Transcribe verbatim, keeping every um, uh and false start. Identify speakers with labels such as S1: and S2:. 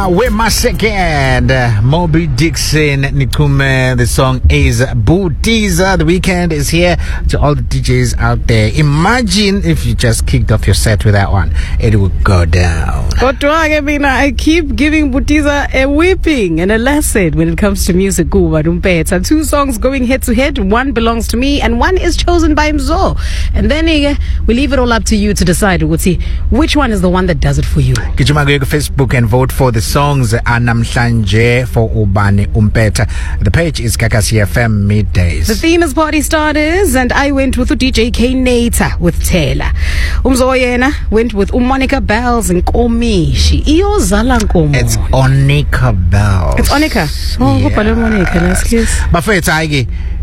S1: Wema Second, uh, Moby Dixon, Nikume. The song is Butiza. The weekend is here. To all the D Js out there, imagine if you just kicked off your set with that one. It would go down.
S2: I keep giving Butiza a whipping and a lesson when it comes to music. Two songs going head to head. One belongs to me and one is chosen by Mzo. And then uh, we leave it all up to you to decide which one is the one that does it for you.
S1: Get your Facebook and vote for the songs Anamhlanje for Ubani Umpeta. The page is Kakasi F M Middays.
S2: The theme is Party Starters, and I went with D J K Nater with Taylor. Umzoyena went with Monica Bells and Komishi.
S1: It's Onika Bells.
S2: It's Onika. Oh,
S1: yes.
S2: Monica. Let's kiss.
S1: Bafethu